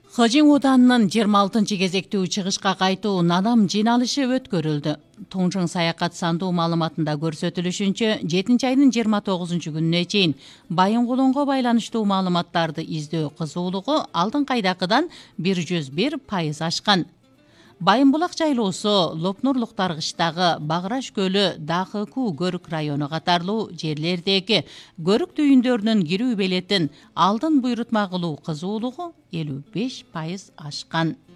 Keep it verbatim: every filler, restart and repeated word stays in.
Хожин Уданынын жыйырма алтынчы кезектүү чыгышка кайтуу надам жыйналышы өткөрүлдү. Тоңжоң саякат сандуу маалыматында көрсөтүлүшүнчө, жетинчи айдын жыйырма тогузунчу күнүнө чейин Байынгулунга байланыштуу маалыматтарды издөө кызуулугу алдыңкы айдакыдан бир жүз бир пайыз ашкан. Байынбулак жайлоосу, Лопнурлуктар кыштагы Баграш көлү, Дахыку көрүк району катарлуу жерлердеги көрүк түйүндөрүнүн кирүү белетин алдын буйрутма кылуу кызуулугу элүү беш пайыз ашкан.